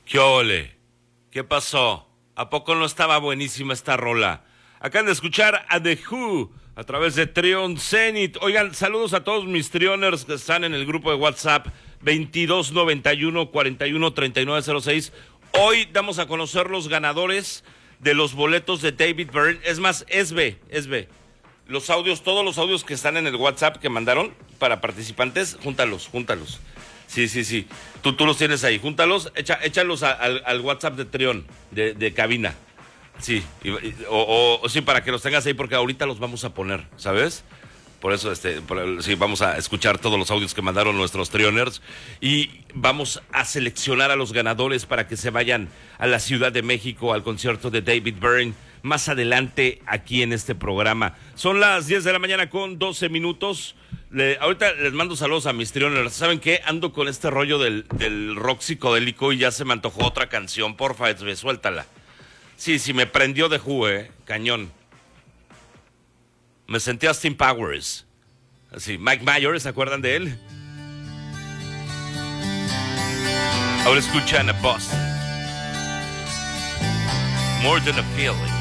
¿Qué ole? ¿Qué pasó? ¿A poco no estaba buenísima esta rola? Acaban de escuchar a The Who a través de Trion Zenith. Oigan, saludos a todos mis Trioners que están en el grupo de WhatsApp 2291-413906. Hoy damos a conocer los ganadores de los boletos de David Byrne. Es más, Esbe. Los audios, todos los audios que están en el WhatsApp que mandaron para participantes, júntalos. Sí. Tú los tienes ahí, júntalos, échalos al WhatsApp de Trión, de cabina. Sí, sí, para que los tengas ahí, porque ahorita los vamos a poner, ¿sabes? Por eso, sí, vamos a escuchar todos los audios que mandaron nuestros Trioners y vamos a seleccionar a los ganadores para que se vayan a la Ciudad de México al concierto de David Byrne más adelante aquí en este programa. Son las 10 de la mañana con 12 minutos. Ahorita les mando saludos a mis Trioners. ¿Saben qué? Ando con este rollo del rock psicodélico y ya se me antojó otra canción. Porfa, suéltala. Sí, me prendió de cañón. Me sentí Austin Powers. Así, Mike Myers, ¿se acuerdan de él? Ahora escuchan a Boston. More than a feeling.